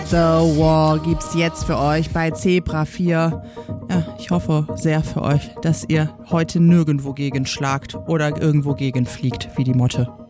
The Wall gibt's jetzt für euch bei Zebra 4. Ja, ich hoffe sehr für euch, dass ihr heute nirgendwo gegen schlagt oder irgendwo gegen fliegt, wie die Motte.